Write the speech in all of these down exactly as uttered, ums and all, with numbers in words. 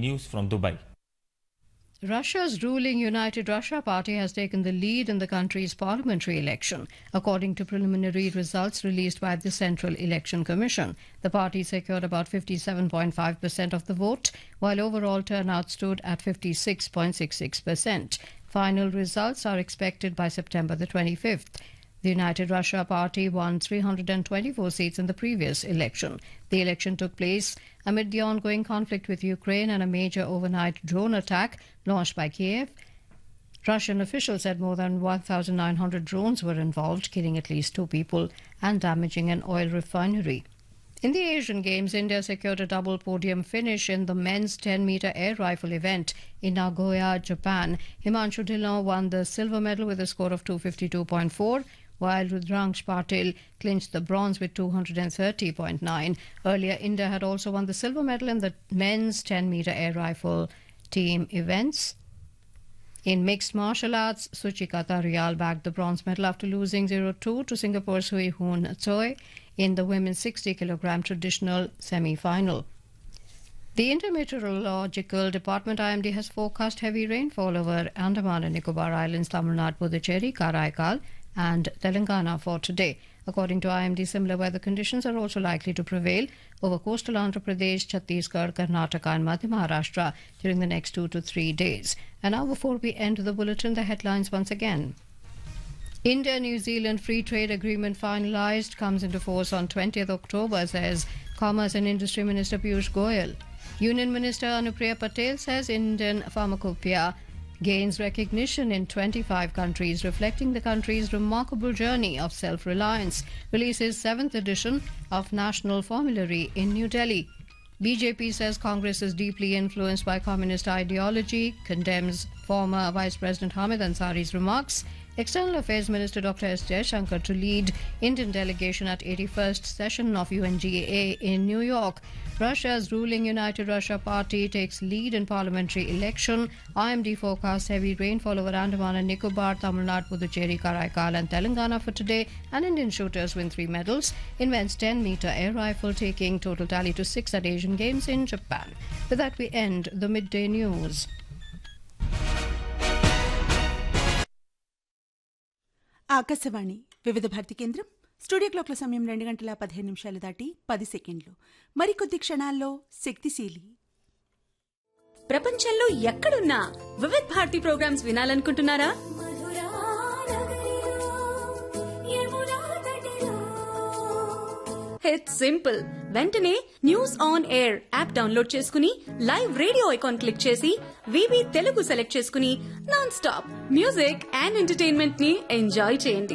News from Dubai. Russia's ruling United Russia Party has taken the lead in the country's parliamentary election. According to preliminary results released by the Central Election Commission, the party secured about fifty-seven point five percent of the vote, while overall turnout stood at fifty-six point six six percent. Final results are expected by September the twenty-fifth. The United Russia Party won three hundred twenty-four seats in the previous election. The election took place amid the ongoing conflict with Ukraine and a major overnight drone attack launched by Kiev. Russian officials said more than one thousand nine hundred drones were involved, killing at least two people and damaging an oil refinery. In the Asian Games, India secured a double podium finish in the men's ten meter air rifle event in Nagoya, Japan. Himanshu Dhillon won the silver medal with a score of two fifty-two point four, while Rudransh Patil clinched the bronze with two thirty point nine. Earlier, India had also won the silver medal in the men's ten meter air rifle team events. In mixed martial arts, Suchikata Rial bagged the bronze medal after losing zero two to Singapore's Hui Hoon Choi in the women's sixty kilogram traditional semi-final. The Intermeteorological Department I M D has forecast heavy rainfall over Andaman and Nicobar Islands, Tamil Nadu, Puducherry, Karaikal and Telangana for today. According to I M D, similar weather conditions are also likely to prevail over coastal Andhra Pradesh, Chhattisgarh, Karnataka and Madhya Maharashtra during the next two to three days. And now, before we end the bulletin, the headlines once again. India-New Zealand Free Trade Agreement finalised comes into force on twentieth October, says Commerce and Industry Minister Piyush Goyal. Union Minister Anupriya Patel says Indian pharmacopoeia gains recognition in twenty-five countries, reflecting the country's remarkable journey of self-reliance. Releases seventh edition of National Formulary in New Delhi. B J P says Congress is deeply influenced by communist ideology, condemns former Vice President Hamid Ansari's remarks. External Affairs Minister Doctor S Jaishankar to lead Indian delegation at eighty-first session of U N G A in New York. Russia's ruling United Russia Party takes lead in parliamentary election. I M D forecasts heavy rainfall over Andaman and Nicobar, Tamil Nadu, Puducherry, Karaikal and Telangana for today. And Indian shooters win three medals in men's ten meter air rifle, taking total tally to six at Asian Games in Japan. With that, we end the midday news. Akashvani వివిధ భారతి కేంద్రం studio క్లాక్ల సమయం రెండు గంటల పదిహేను నిమిషాలు దాటి పది సెకండ్లు. మరికొద్ది క్షణాల్లో శక్తిశీలి. ప్రపంచంలో ఎక్కడున్నా Vividh Bharati programmes వినాలనుకుంటున్నారా? It's simple. వెంటనే news on air app download చేసుకుని లైవ్ రేడియో ఐకాన్ క్లిక్ చేసి వివి తెలుగు సెలెక్ట్ చేసుకుని non stop music and entertainment ని ఎంజాయ్ చేయండి.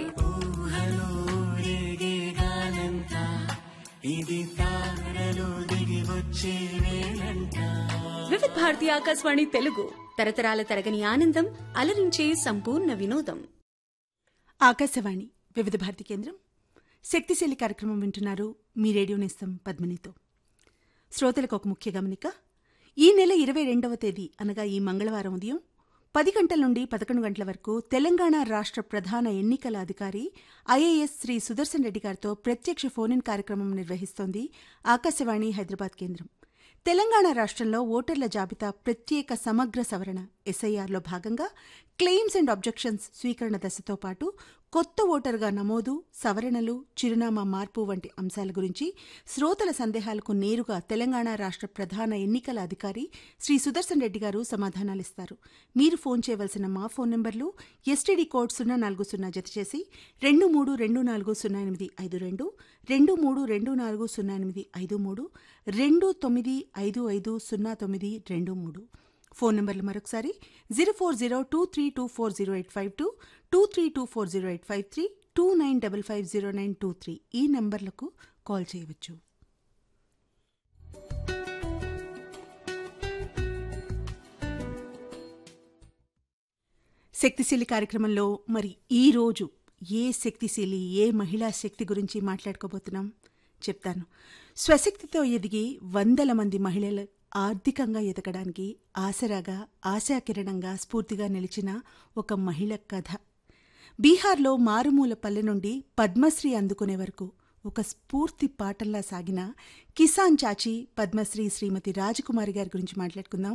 వివిధ భారతి ఆకాశవాణి తెలుగు తరతరాల తరగని ఆనందం, అలరించే సంపూర్ణ వినోదం. ఆకాశవాణి వివిధ భారతి కేంద్రం శక్తిశీలి కార్యక్రమం వింటున్నారు. మీ రేడియో నేస్తం పద్మినితో. శ్రోతలకు ఒక ముఖ్య గమనిక. ఈ నెల ఇరవై రెండవ తేదీ అనగా ఈ మంగళవారం ఉదయం పది గంటల నుండి పదకొండు గంటల వరకు తెలంగాణ రాష్ట్ర ప్రధాన ఎన్నికల అధికారి ఐఏఎస్ శ్రీ సుదర్శన్ రెడ్డి గారితో ప్రత్యక్ష ఫోన్ ఇన్ కార్యక్రమం నిర్వహిస్తోంది ఆకాశవాణి హైదరాబాద్ కేంద్రం. తెలంగాణ రాష్ట్రంలో ఓటర్ల జాబితా ప్రత్యేక సమగ్ర సవరణ ఎస్ఐఆర్లో భాగంగా క్లెయిమ్స్ అండ్ అబ్జెక్షన్స్ స్వీకరణ దశతో పాటు కొత్త ఓటరుగా నమోదు, సవరణలు, చిరునామా మార్పు వంటి అంశాల గురించి శ్రోతల సందేహాలకు నేరుగా తెలంగాణ రాష్ట్ర ప్రధాన ఎన్నికల అధికారి శ్రీ సుదర్శన్ రెడ్డి గారు సమాధానాలిస్తారు. మీరు ఫోన్ చేయవలసిన మా ఫోన్ నంబర్లు ఎస్టీడీ కోడ్ సున్నా నాలుగు సున్నా జత చేసి రెండు మూడు రెండు నాలుగు సున్నా ఎనిమిది ఐదు రెండు, రెండు మూడు రెండు నాలుగు సున్నా ఎనిమిది ఐదు మూడు, రెండు తొమ్మిది ఐదు ఐదు సున్నా తొమ్మిది రెండు మూడు. ఫోన్ నంబర్లు మరొకసారి zero four zero two three two four zero eight five two, two three two four zero eight five three, two nine double five zero nine two three ఈ నంబర్లకు కాల్ చేయవచ్చు. శక్తిశీలి కార్యక్రమంలో మరి ఈ రోజు ఏ శక్తిశీలి, ఏ మహిళా శక్తి గురించి మాట్లాడుకోబోతున్నాం చెప్తాను. స్వశక్తితో ఎదిగి వందల మంది మహిళల ఆర్థికంగా ఎదగడానికి ఆసరాగా, ఆశాకిరణంగా, స్ఫూర్తిగా నిలిచిన ఒక మహిళ కథ. బీహార్లో మారుమూల పల్లె నుండి పద్మశ్రీ అందుకునే వరకు ఒక స్ఫూర్తి పాటల్లా సాగిన కిసాన్ చాచి పద్మశ్రీ శ్రీమతి రాజకుమారి గారి గురించి మాట్లాడుకుందాం.